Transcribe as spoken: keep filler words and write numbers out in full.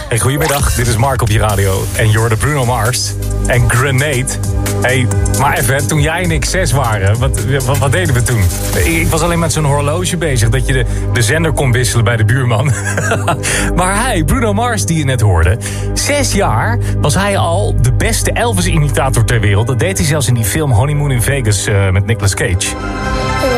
Hey, goedemiddag, dit is Mark op je radio. En je hoorde Bruno Mars en Grenade. Hey, maar even, toen jij en ik zes waren, wat, wat, wat deden we toen? Ik was alleen met zo'n horloge bezig, dat je de, de zender kon wisselen bij de buurman. Maar hij, Bruno Mars, die je net hoorde, zes jaar was hij al de beste Elvis-imitator ter wereld. Dat deed hij zelfs in die film Honeymoon in Vegas uh, met Nicolas Cage.